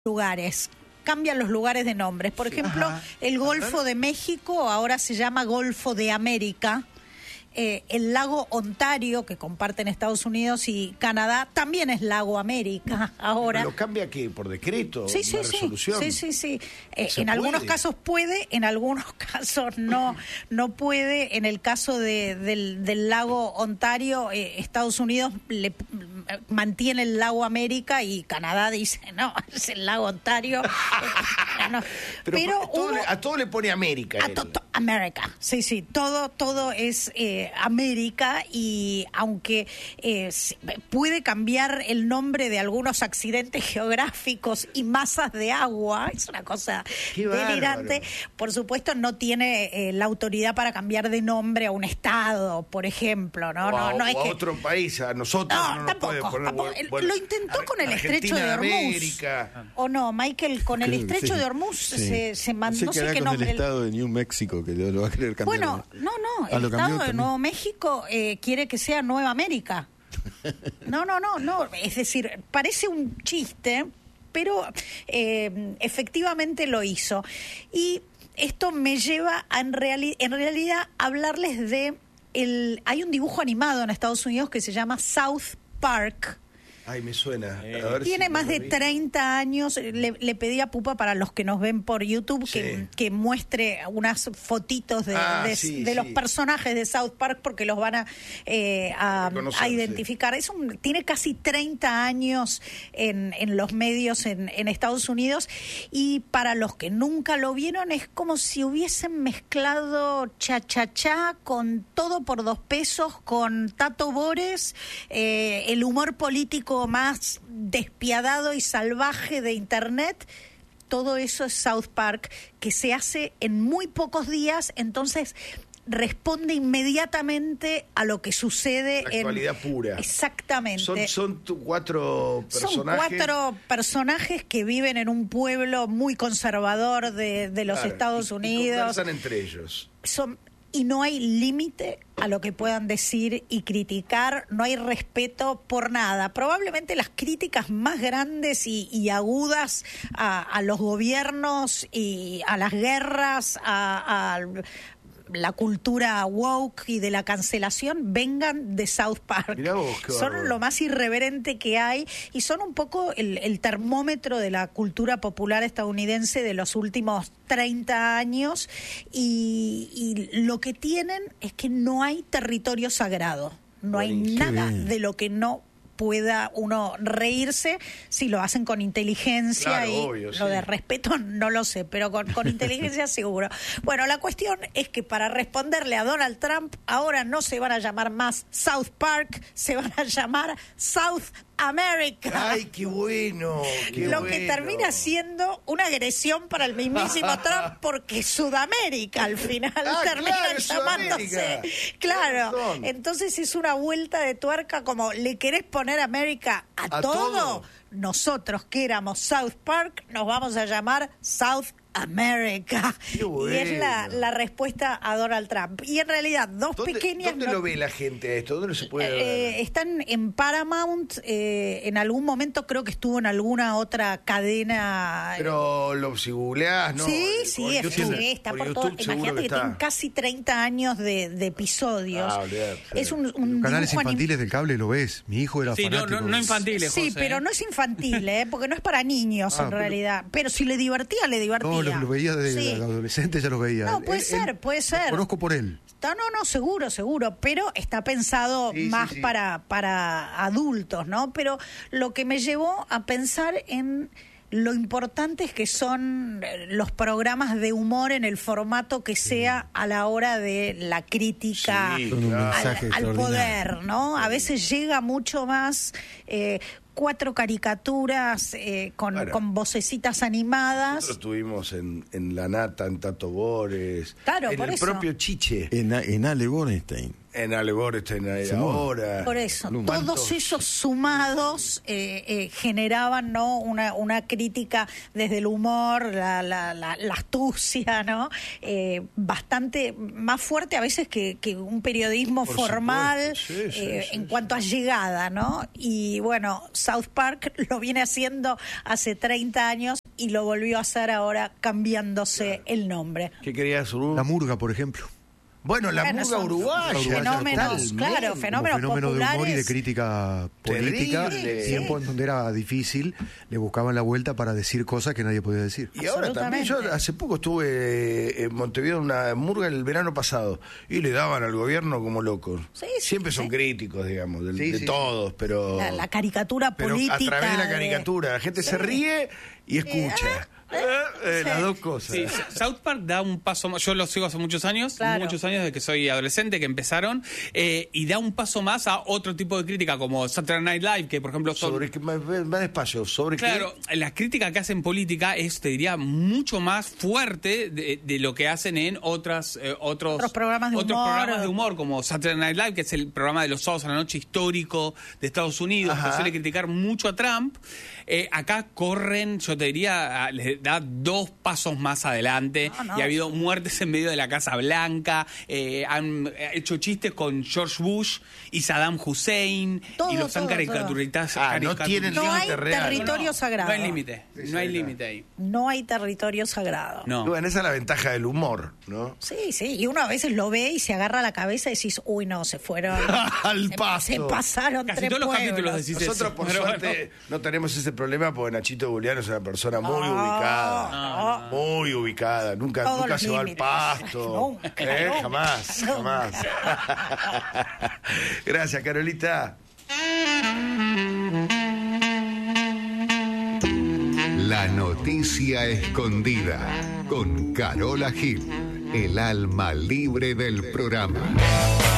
lugares. Cambian los lugares de nombres. Por ejemplo, el Golfo de México ahora se llama Golfo de América. El lago Ontario, que comparten Estados Unidos y Canadá, también es lago América ahora. ¿Lo cambia qué? ¿Por decreto? Sí, ¿Una resolución? Sí. En algunos casos puede, en algunos casos no puede. En el caso del lago Ontario, Estados Unidos mantiene el lago América y Canadá dice, no, es el lago Ontario. No. Pero a todo le pone América. América, sí, todo es América, y aunque puede cambiar el nombre de algunos accidentes geográficos y masas de agua, es una cosa delirante. Por supuesto, no tiene la autoridad para cambiar de nombre a un estado, por ejemplo, ¿no? O a otro país, a nosotros no nos puede poner. Bueno, lo intentó con el estrecho de Hormuz. ¿O no, Michael? Con el estrecho de Hormuz se mandó, no sé qué nombre. El estado de New Mexico, que lo va a querer cambiar. Bueno, el estado de Nuevo México quiere que sea Nueva América. No, es decir, parece un chiste, pero efectivamente lo hizo. Y esto me lleva a, en realidad, hablarles de hay un dibujo animado en Estados Unidos que se llama South Park. Ay, me suena. A ver Tiene más de 30 años. Le pedí a Pupa, para los que nos ven por YouTube, que muestre unas fotitos de los personajes de South Park, porque los van a identificar. Tiene casi 30 años en los medios en Estados Unidos, y para los que nunca lo vieron, es como si hubiesen mezclado cha-cha-cha con Todo por $2, con Tato Bores, el humor político más despiadado y salvaje de Internet. Todo eso es South Park, que se hace en muy pocos días, entonces responde inmediatamente a lo que sucede en la actualidad pura. Exactamente. Son cuatro personajes. Son 4 personajes que viven en un pueblo muy conservador de los Estados Unidos. Y conversan entre ellos. Y no hay límite a lo que puedan decir y criticar, no hay respeto por nada. Probablemente las críticas más grandes y agudas a los gobiernos y a las guerras, a la cultura woke y de la cancelación, vengan de South Park. Mirá vos, son lo más irreverente que hay, y son un poco el termómetro de la cultura popular estadounidense de los últimos 30 años, y lo que tienen es que no hay territorio sagrado, no hay nada de lo que no pueda uno reírse, si lo hacen con inteligencia. Claro, y obvio, lo de respeto no lo sé, pero con inteligencia seguro. Bueno, la cuestión es que para responderle a Donald Trump, ahora no se van a llamar más South Park, se van a llamar South America. ¡Ay, qué bueno! Que termina siendo una agresión para el mismísimo Trump, porque Sudamérica al final termina llamándose. Claro, entonces es una vuelta de tuerca, como le querés poner América a todo. Nosotros, que éramos South Park, nos vamos a llamar South America. Bueno. Y es la respuesta a Donald Trump. Y en realidad, ¿Dónde lo ve la gente a esto? ¿Dónde se puede ver? Están en Paramount. En algún momento creo que estuvo en alguna otra cadena. Pero si googleás, ¿no? Sí, está por todo. Imagínate que tienen casi 30 años de episodios. Es un canales dibujo infantiles del cable, lo ves. Mi hijo era fanático. No infantiles, sí, José, pero no es infantil, porque no es para niños en realidad. Pero si le divertía, le divertía. No, lo veía de adolescente, ya lo veía. No, puede ser. Lo conozco por él. No, seguro, pero está pensado más para adultos, ¿no? Pero lo que me llevó a pensar en lo importantes que son los programas de humor, en el formato que sea, a la hora de la crítica al poder, ¿no? A veces llega mucho más 4 caricaturas con vocecitas animadas. Nosotros tuvimos en La Nata, en Tato Bores, claro, en por el eso. propio Chiche. En Ale Bornstein. En Al Gore está ahora. Por eso, todos ellos sumados generaban, ¿no? una crítica desde el humor, la astucia, ¿no? Bastante más fuerte a veces que un periodismo formal en cuanto a llegada, ¿no? Y bueno, South Park lo viene haciendo hace 30 años y lo volvió a hacer ahora cambiándose el nombre. ¿Qué querías, Uru? La murga, por ejemplo. Bueno, la murga uruguaya. Fenómenos fenómeno populares. De humor y de crítica política. Tiempo en donde era difícil, le buscaban la vuelta para decir cosas que nadie podía decir. Y ahora también, yo hace poco estuve en Montevideo en una murga el verano pasado y le daban al gobierno como locos. Siempre son críticos, digamos, de todos, pero... La caricatura política. Pero a través de la caricatura, la gente se ríe y escucha. Las dos cosas. Sí, South Park da un paso más. Yo lo sigo hace muchos años desde que soy adolescente, que empezaron, y da un paso más a otro tipo de crítica, como Saturday Night Live, que por ejemplo son... Más despacio, ¿sobre qué? Claro, la crítica que hacen política es, te diría, mucho más fuerte de lo que hacen en otros programas de humor, como Saturday Night Live, que es el programa de los sábados a la noche histórico de Estados Unidos, que suele criticar mucho a Trump. Acá corren, yo te diría, les da 2 pasos más adelante, y ha habido muertes en medio de la Casa Blanca, han hecho chistes con George Bush y Saddam Hussein, y los han caricaturizado. No tienen límite real. Territorio sagrado. No hay límite, no hay límite ahí. No hay territorio sagrado. No. Bueno, esa es la ventaja del humor, ¿no? Sí, y uno a veces lo ve y se agarra la cabeza y decís, uy, no, se fueron al paso. Se pasaron casi 3 todos pueblos. Los capítulos decís Nosotros, eso, por suerte, no tenemos ese problema porque Nachito Buliano es una persona muy ubicada. Muy ubicada. Nunca se va al pasto. Jamás. Gracias, Carolita. La noticia escondida con Carola Gil, el alma libre del programa.